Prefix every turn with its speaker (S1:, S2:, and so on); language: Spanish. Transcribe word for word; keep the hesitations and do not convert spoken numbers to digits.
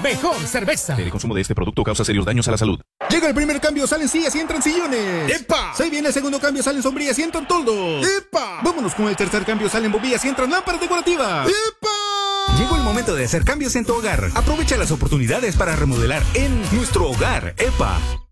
S1: mejor cerveza.
S2: El consumo de este producto causa serios daños a la salud.
S3: Llega el primer cambio, salen sillas y entran sillones.
S1: ¡Epa!
S3: Se viene el segundo cambio, salen sombrillas y entran toldos.
S1: ¡Epa!
S3: Vámonos con el tercer cambio, salen bombillas y entran lámparas decorativas.
S1: ¡Epa!
S3: Llegó el momento de hacer cambios en tu hogar. Aprovecha las oportunidades para remodelar en nuestro hogar. ¡Epa!